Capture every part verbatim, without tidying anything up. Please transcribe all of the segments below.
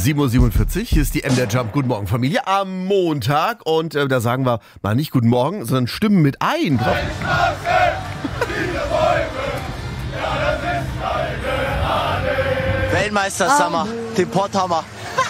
sieben Uhr siebenundvierzig, hier ist die M D R Jump. Guten Morgen, Familie, am Montag. Und äh, da sagen wir mal nicht Guten Morgen, sondern stimmen mit ein. Weltmeister Summer, den Potthammer.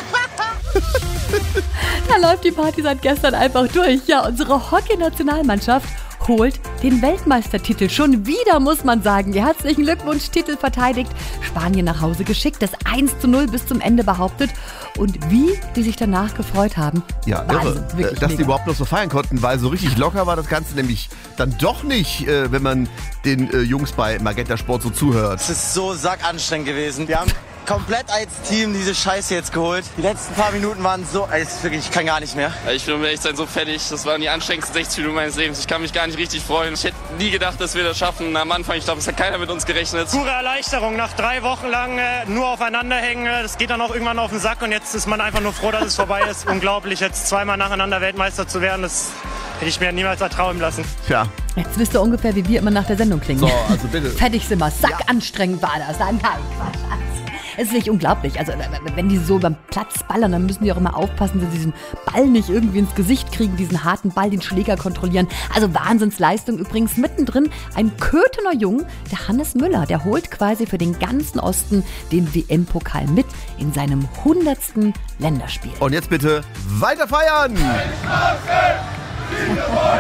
Da läuft die Party seit gestern einfach durch. Ja, unsere Hockey-Nationalmannschaft holt den Weltmeistertitel. Schon wieder, muss man sagen. Herzlichen Glückwunsch, Titel verteidigt. Spanien nach Hause geschickt, das eins zu null bis zum Ende behauptet. Und wie die sich danach gefreut haben. Ja, Wahnsinn, irre, wirklich dass mega. die überhaupt noch so feiern konnten, weil so richtig locker war das Ganze nämlich dann doch nicht, äh, wenn man den äh, Jungs bei Magenta Sport so zuhört. Es ist so sackanstrengend gewesen. Wir haben komplett als Team diese Scheiße jetzt geholt. Die letzten paar Minuten waren so, ey, es ist wirklich, ich kann gar nicht mehr. Ich bin um ehrlich zu sein so fertig. Das waren die anstrengendsten sechzig Minuten meines Lebens. Ich kann mich gar nicht richtig freuen. Ich hätte nie gedacht, dass wir das schaffen. Am Anfang, ich glaube, es hat keiner mit uns gerechnet. Pure Erleichterung. Nach drei Wochen lang äh, nur aufeinander hängen. äh, Das geht dann auch irgendwann auf den Sack. Und jetzt ist man einfach nur froh, dass es vorbei ist. Unglaublich, jetzt zweimal nacheinander Weltmeister zu werden. Das hätte ich mir niemals erträumen lassen. Tja, Jetzt wisst ihr ungefähr, wie wir immer nach der Sendung klingen. so, also bitte. Fertig sind wir. Sackanstrengend war das. Nein, Quatsch. Es ist wirklich unglaublich. Also, wenn die so beim Platz ballern, dann müssen die auch immer aufpassen, dass sie diesen Ball nicht irgendwie ins Gesicht kriegen, diesen harten Ball, den Schläger kontrollieren. Also Wahnsinnsleistung. Übrigens mittendrin ein Köthener Jung, der Hannes Müller, der holt quasi für den ganzen Osten den W M-Pokal mit in seinem hundertsten Länderspiel. Und jetzt bitte weiter feiern!